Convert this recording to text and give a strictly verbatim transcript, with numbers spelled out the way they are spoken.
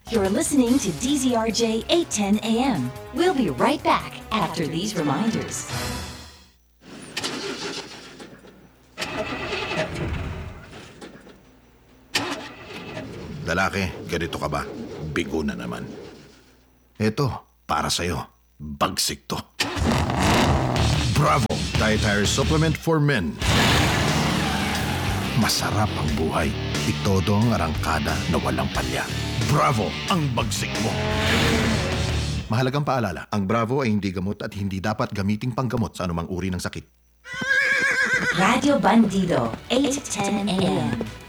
You're listening to D Z R J eight ten A M. We'll be right back after these reminders. Lalaki, ganito ka ba? Bigo na naman. Ito, para sa'yo. Bagsik to. Bravo! Dietary Supplement for Men. Masarap ang buhay. Itodo ang arangkada na walang palya. Bravo! Ang bagsik mo. Mahalagang paalala, ang Bravo ay hindi gamot at hindi dapat gamiting panggamot sa anumang uri ng sakit. Radio Bandido, eight ten A M.